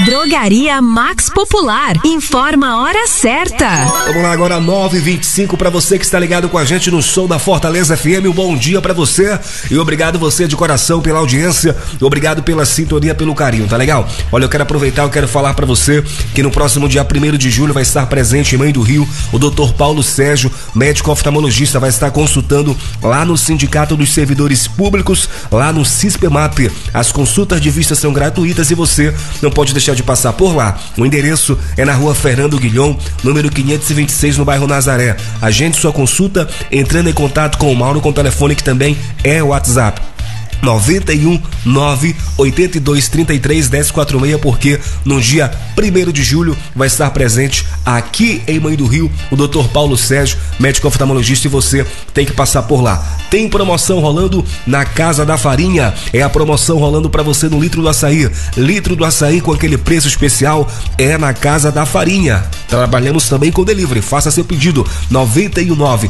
Drogaria Max Popular. Informa a hora certa. Vamos lá agora, 9h25, para você que está ligado com a gente no som da Fortaleza FM. Um bom dia para você e obrigado você de coração pela audiência, obrigado pela sintonia, pelo carinho, tá legal? Olha, eu quero aproveitar, eu quero falar para você que no próximo dia 1º de julho vai estar presente em Mãe do Rio o Dr. Paulo Sérgio, médico oftalmologista, vai estar consultando lá no Sindicato dos Servidores Públicos, lá no CISPEMAP. As consultas de vista são gratuitas e você não pode deixar de passar por lá. O endereço é na rua Fernando Guilhom, número 526, no bairro Nazaré. Agende sua consulta entrando em contato com o Mauro com o telefone que também é o WhatsApp 91 982 33 1046, porque no dia 1º de julho vai estar presente aqui em Mãe do Rio o Dr. Paulo Sérgio, médico oftalmologista, e você tem que passar por lá. Tem promoção rolando na Casa da Farinha, é a promoção rolando para você no litro do açaí com aquele preço especial é na Casa da Farinha. Trabalhamos também com delivery, faça seu pedido 919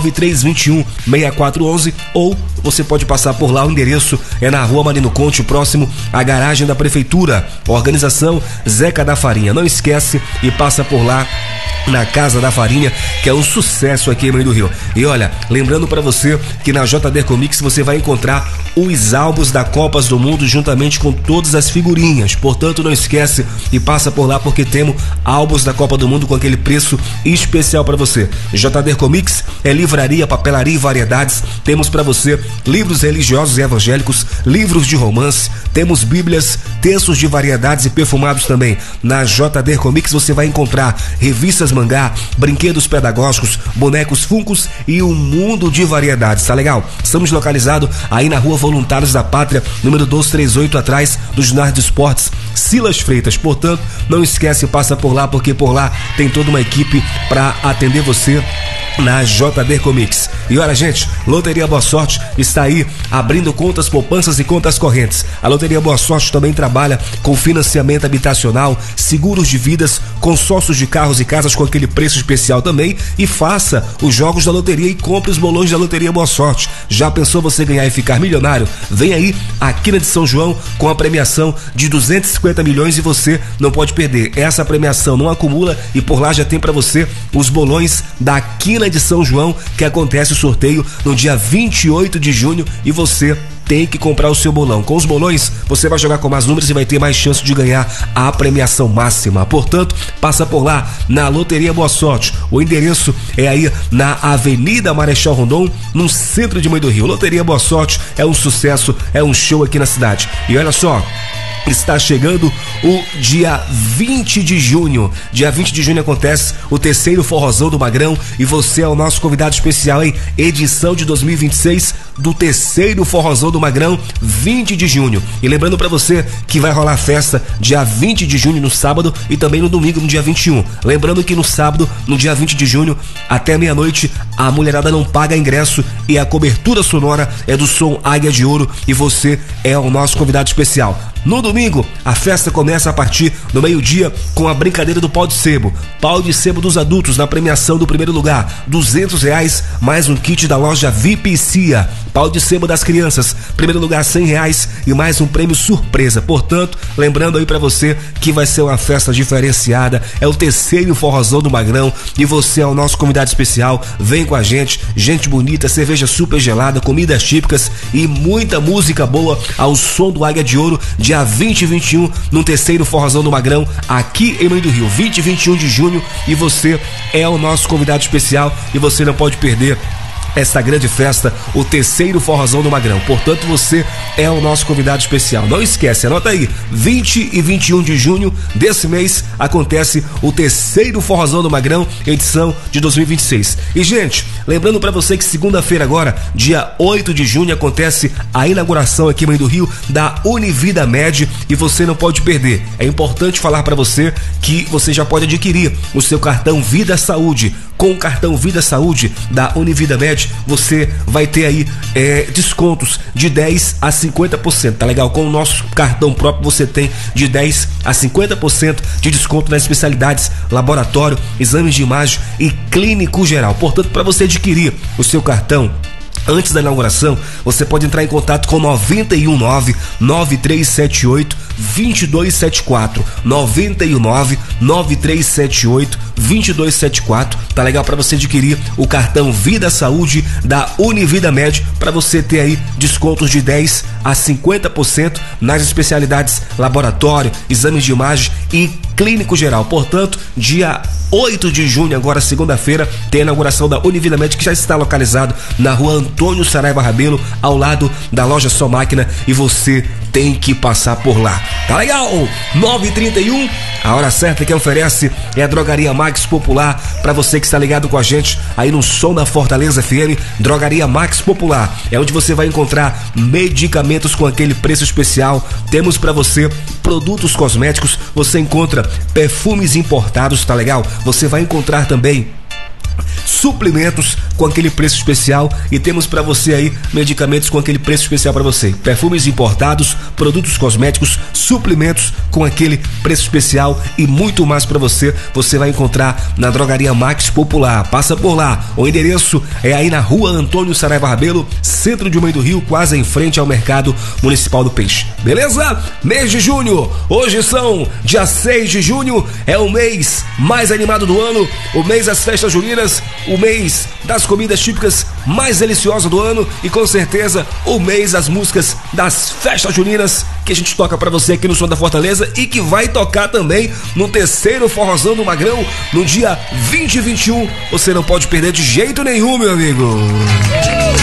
9321 6411 ou você pode passar por lá. O endereço é na rua Marino Conte, próximo à garagem da prefeitura. Organização Zeca da Farinha. Não esquece e passa por lá na Casa da Farinha, que é um sucesso aqui em Mãe do Rio. E olha, lembrando para você que na JD Comics você vai encontrar os álbuns da Copas do Mundo juntamente com todas as figurinhas. Portanto, não esquece e passa por lá, porque temos álbuns da Copa do Mundo com aquele preço especial para você. JD Comics é livraria, papelaria e variedades. Temos para você livros religiosos e evangélicos, livros de romance, temos bíblias, textos de variedades e perfumados também. Na JD Comics você vai encontrar revistas mangá, brinquedos pedagógicos, bonecos Funkos e um mundo de variedades, tá legal? Estamos localizados aí na rua Voluntários da Pátria, número 238, atrás do ginásio de esportes Silas Freitas. Portanto, não esquece, passa por lá, porque por lá tem toda uma equipe para atender você na JD Comics. E olha, gente, Loteria Boa Sorte está aí abrindo contas poupanças e contas correntes. A Loteria Boa Sorte também trabalha com financiamento habitacional, seguros de vidas, consórcios de carros e casas com aquele preço especial também. E faça os jogos da loteria e compre os bolões da Loteria Boa Sorte. Já pensou você ganhar e ficar milionário? Vem aí a Quina de São João com a premiação de 250 milhões e você não pode perder. Essa premiação não acumula e por lá já tem para você os bolões da Quina de São João, que acontece o sorteio no dia 28 de junho e você tem que comprar o seu bolão. Com os bolões, você vai jogar com mais números e vai ter mais chance de ganhar a premiação máxima. Portanto, passa por lá na Loteria Boa Sorte. O endereço é aí na Avenida Marechal Rondon, no centro de Mãe do Rio. Loteria Boa Sorte é um sucesso, é um show aqui na cidade. E olha só, está chegando o dia 20 de junho. Dia 20 de junho acontece o terceiro Forrozão do Magrão e você é o nosso convidado especial, hein? Edição de 2026 do terceiro Forrozão do Magrão, 20 de junho. E lembrando pra você que vai rolar festa dia 20 de junho no sábado e também no domingo, no dia 21. Lembrando que no sábado, no dia 20 de junho, até meia-noite, a mulherada não paga ingresso e a cobertura sonora é do som Águia de Ouro e você é o nosso convidado especial. No domingo, a festa começa a partir do meio-dia com a brincadeira do pau de sebo. Pau de sebo dos adultos na premiação do primeiro lugar, R$200 mais um kit da loja VIP Cia. Pau de sebo das crianças, primeiro lugar R$100 e mais um prêmio surpresa. Portanto, lembrando aí pra você que vai ser uma festa diferenciada, é o terceiro Forrozão do Magrão e você é o nosso convidado especial. Vem com a gente, gente bonita, cerveja super gelada, comidas típicas e muita música boa ao som do Águia de Ouro, dia 20 e 21, no terceiro Forrozão do Magrão, aqui em Mãe do Rio, 20 e 21 de junho, e você é o nosso convidado especial e você não pode perder esta grande festa, o terceiro Forrozão do Magrão. Portanto, você é o nosso convidado especial. Não esquece, anota aí, 20 e 21 de junho desse mês acontece o terceiro Forrozão do Magrão, edição de 2026. E, gente, lembrando pra você que segunda-feira agora, dia 8 de junho, acontece a inauguração aqui em Mãe do Rio da Univida Med e você não pode perder. É importante falar pra você que você já pode adquirir o seu cartão Vida Saúde. Com o cartão Vida Saúde da Univida Med, você vai ter aí descontos de 10 a 50%, tá legal? Com o nosso cartão próprio você tem de 10 a 50% de desconto nas especialidades laboratório, exames de imagem e clínico geral. Portanto, para você adquirir o seu cartão Antes da inauguração, você pode entrar em contato com 919-9378-2274. 919-9378-2274. Tá legal para você adquirir o cartão Vida Saúde da Univida Med, para você ter aí descontos de 10 a 50% nas especialidades laboratório, exames de imagem e clínico geral. Portanto, dia 8 de junho, agora segunda-feira, tem a inauguração da Univida Med, que já está localizado na rua Antônio Saraiva Rabelo, ao lado da loja Só Máquina, e você tem que passar por lá. Tá legal? 9h31, a hora certa. Quem oferece é a Drogaria Max Popular, para você que está ligado com a gente aí no som da Fortaleza FM. Drogaria Max Popular é onde você vai encontrar medicamentos com aquele preço especial. Temos para você produtos cosméticos, você encontra perfumes importados, tá legal? Você vai encontrar também suplementos com aquele preço especial, e temos para você aí medicamentos com aquele preço especial para você. Perfumes importados, produtos cosméticos, suplementos com aquele preço especial e muito mais para você. Você vai encontrar na Drogaria Max Popular. Passa por lá. O endereço é aí na rua Antônio Saraiva Rabelo, centro de Mãe do Rio, quase em frente ao Mercado Municipal do Peixe. Beleza? Mês de junho. Hoje são dia 6 de junho. É o mês mais animado do ano, o mês das festas juninas, o mês das comidas típicas mais deliciosas do ano, e com certeza o mês das músicas das festas juninas, que a gente toca pra você aqui no Som da Fortaleza, e que vai tocar também no terceiro Forrozão do Magrão no dia 20 e 21. Você não pode perder de jeito nenhum, meu amigo.